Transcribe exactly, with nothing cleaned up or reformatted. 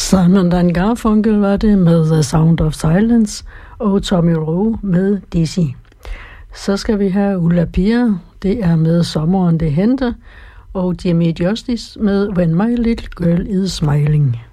Simon and Garfunkel var det med The Sound of Silence, og Tommy Roe med Dizzy. Så skal vi have Ulla Pia, det er med Sommeren det henter, og Jimmy Justice med When My Little Girl Is Smiling.